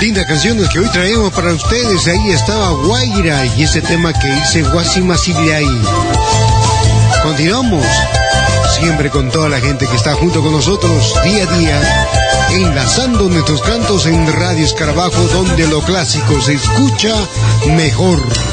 lindas canciones que hoy traemos para ustedes. Ahí estaba Guaira y ese tema que dice Guasima Sigliay. Continuamos siempre con toda la gente que está junto con nosotros día a día, enlazando nuestros cantos en Radio Escarabajo, donde lo clásico se escucha mejor.